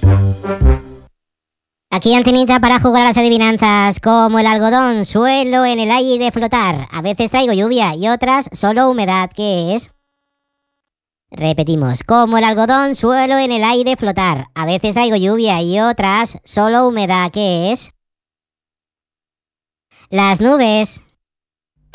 Aquí Antenita para jugar a las adivinanzas. Como el algodón, suelo en el aire flotar. A veces traigo lluvia y otras solo humedad. ¿Qué es? Repetimos. Como el algodón, suelo en el aire flotar. A veces traigo lluvia y otras solo humedad. ¿Qué es? Las nubes.